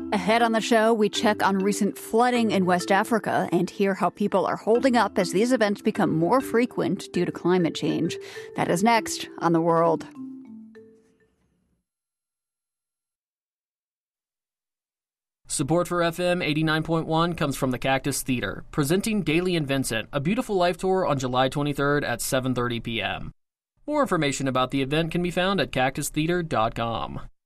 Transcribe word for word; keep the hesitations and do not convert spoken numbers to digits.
Ahead on the show, we check on recent flooding in West Africa and hear how people are holding up as these events become more frequent due to climate change. That is next on The World. Support for F M eighty-nine point one comes from the Cactus Theater, presenting Daily and Vincent, a beautiful life tour on July twenty-third at seven thirty p.m. More information about the event can be found at cactus theater dot com.